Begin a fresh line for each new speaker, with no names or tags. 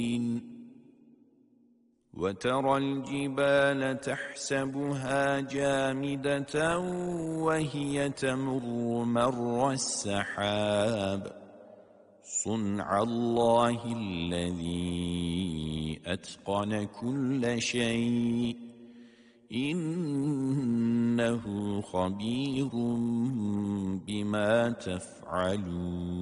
وترى الجبال تحسبها جامدة وهي تمر مر السحاب صنع الله الذي أتقن كل شيء إنه خبير بما تفعلون.